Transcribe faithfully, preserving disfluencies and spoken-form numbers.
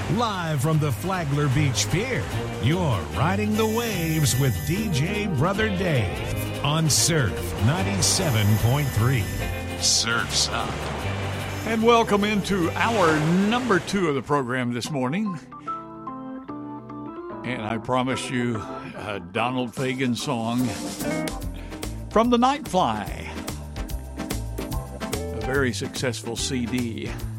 Live from the Flagler Beach Pier, you're riding the waves with D J Brother Dave on Surf ninety-seven point three. Surf's Up. And welcome into hour number two of the program this morning. And I promise you a Donald Fagen song from the Nightfly, a very successful C D.